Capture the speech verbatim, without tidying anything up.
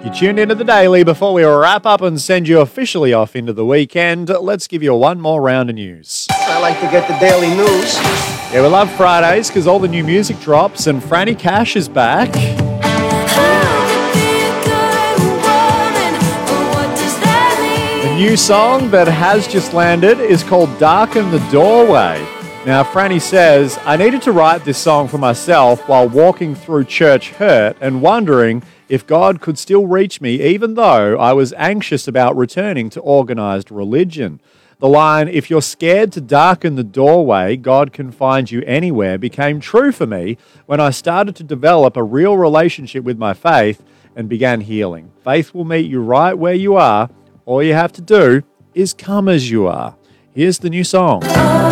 You tuned into the Daily. Before we wrap up and send you officially off into the weekend, let's give you one more round of news. I like to get the daily news. Yeah, we love Fridays because all the new music drops and Franny Cash is back. The new song that has just landed is called Darken the Doorway. Now, Franny says, I needed to write this song for myself while walking through church hurt and wondering if God could still reach me even though I was anxious about returning to organized religion. The line, if you're scared to darken the doorway, God can find you anywhere, became true for me when I started to develop a real relationship with my faith and began healing. Faith will meet you right where you are. All you have to do is come as you are. Here's the new song.